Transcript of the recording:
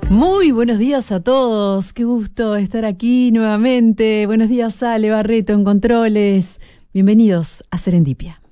Muy buenos días a todos, qué gusto estar aquí nuevamente. Buenos días, Ale Barreto en Controles. Bienvenidos a Serendipia.